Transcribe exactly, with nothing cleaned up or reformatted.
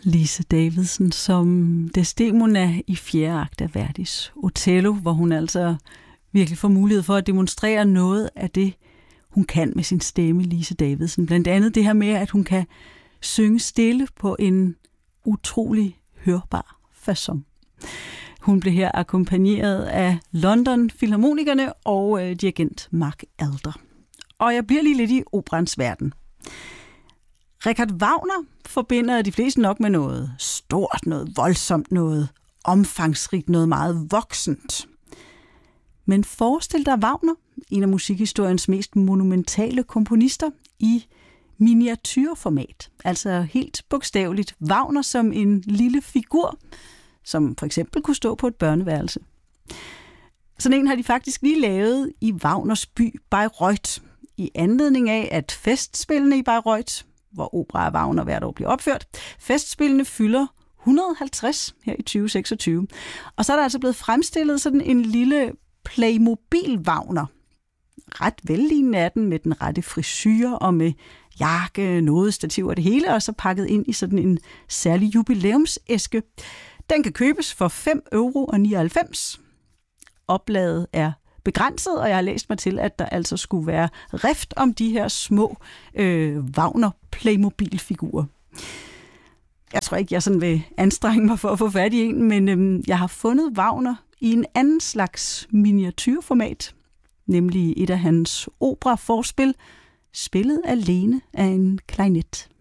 Lise Davidsen som Desdemona i fjerde akt af Verdis Otello, hvor hun altså virkelig får mulighed for at demonstrere noget af det, hun kan med sin stemme, Lise Davidsen. Blandt andet det her med, at hun kan synge stille på en utrolig hørbar facon. Hun blev her akkompagneret af London Filharmonikerne og øh, dirigent Mark Alder. Og jeg bliver lige lidt i operans verden. Richard Wagner forbinder de fleste nok med noget stort, noget voldsomt, noget omfangsrigt, noget meget voksent. Men forestil dig Wagner, en af musikhistoriens mest monumentale komponister, i miniatyrformat. Altså helt bogstaveligt Wagner som en lille figur, som for eksempel kunne stå på et børneværelse. Sådan en har de faktisk lige lavet i Wagners by Bayreuth, i anledning af, at festspillene i Bayreuth, hvor opera af Wagner hvert år bliver opført, festspillene fylder et hundrede og halvtreds her i tyve seksogtyve. Og så er der altså blevet fremstillet sådan en lille Playmobil Wagner. Ret vellignende er den, med den rette frisyre og med jakke, nådestativ og det hele, og så pakket ind i sådan en særlig jubilæumsæske. Den kan købes for fem euro og nioghalvfems. Oplaget er begrænset, og jeg har læst mig til, at der altså skulle være rift om de her små øh, Wagner Playmobil-figurer. Jeg tror ikke, jeg sådan vil anstrenge mig for at få fat i en, men øh, jeg har fundet Wagner i en anden slags miniatyrformat, nemlig et af hans opera-forspil, spillet alene af en klarinet.